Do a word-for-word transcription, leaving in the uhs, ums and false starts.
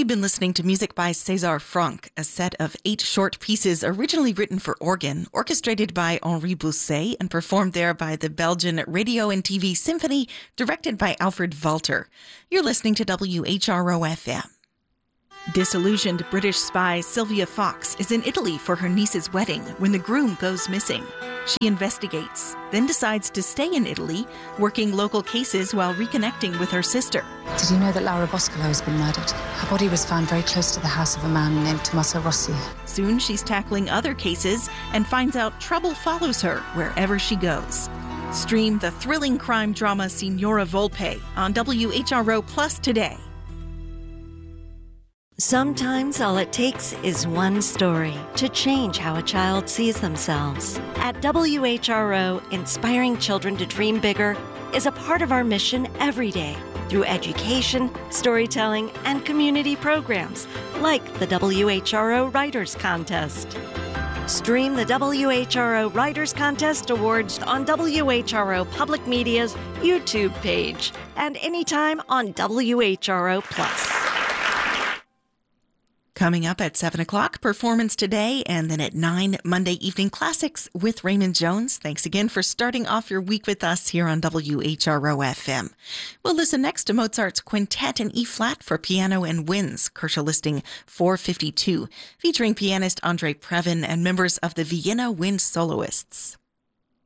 We've been listening to music by César Franck, a set of eight short pieces originally written for organ, orchestrated by Henri Bousset and performed there by the Belgian Radio and T V Symphony, directed by Alfred Walter. You're listening to W H R O F M. Disillusioned British spy Sylvia Fox is in Italy for her niece's wedding when the groom goes missing. She investigates, then decides to stay in Italy, working local cases while reconnecting with her sister. Did you know that Laura Boscolo has been murdered? Her body was found very close to the house of a man named Tommaso Rossi. Soon she's tackling other cases and finds out trouble follows her wherever she goes. Stream the thrilling crime drama Signora Volpe on W H R O Plus today. Sometimes all it takes is one story to change how a child sees themselves. At W H R O, inspiring children to dream bigger is a part of our mission every day through education, storytelling, and community programs like the W H R O Writers Contest. Stream the W H R O Writers Contest Awards on W H R O Public Media's YouTube page and anytime on W H R O Plus. Coming up at seven o'clock, Performance Today, and then at nine, Monday Evening Classics with Raymond Jones. Thanks again for starting off your week with us here on W H R O F M. We'll listen next to Mozart's Quintet in E-flat for piano and winds, Kershaw listing four fifty-two, featuring pianist Andre Previn and members of the Vienna Wind Soloists.